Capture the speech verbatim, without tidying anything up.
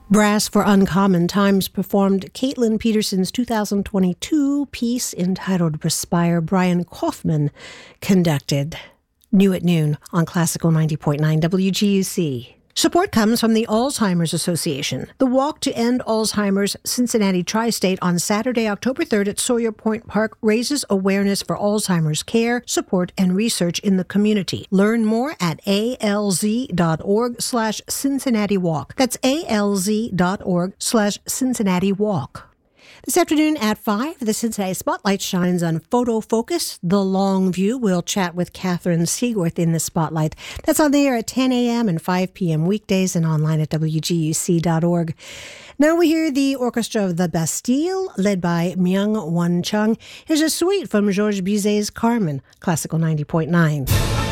Brass for Uncommon Times performed Caitlin Peterson's two thousand twenty-two piece entitled Respire. Brian Kaufman conducted. New at noon on Classical ninety point nine W G U C. Support comes from the Alzheimer's Association. The Walk to End Alzheimer's Cincinnati Tri-State on Saturday, October third at Sawyer Point Park raises awareness for Alzheimer's care, support, and research in the community. Learn more at alz.org slash Cincinnati Walk. That's alz.org slash Cincinnati Walk. This afternoon at five, the Cincinnati Spotlight shines on Photo Focus, The Long View. We'll chat with Catherine Seaworth in the Spotlight. That's on the air at ten a.m. and five p.m. weekdays and online at w g u c dot org. Now we hear the Orchestra of the Bastille, led by Myung Won Chung. Here's a suite from Georges Bizet's Carmen, Classical ninety point nine.